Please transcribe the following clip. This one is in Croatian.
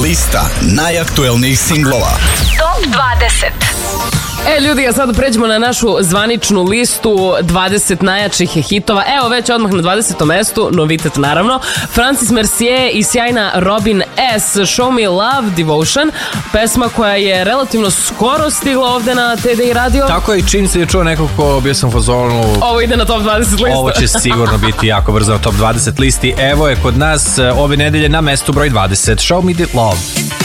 Lista najaktuelnijih singlova. Top 20. Ljudi, a sad pređemo na našu zvaničnu listu 20 najjačih hitova. Evo već odmah na 20. mestu, novitet naravno, Francis Mercier i sjajna Robin S. Show Me Love Devotion, pesma koja je relativno skoro stigla ovde na TDI radio. Tako je, i čim se je čuo nekako, bio sam u fazonu, ovo ide na top 20 listu. Ovo će sigurno biti jako brzo na top 20 listi. Evo je kod nas ove nedelje na mestu broj 20, Show Me The Love.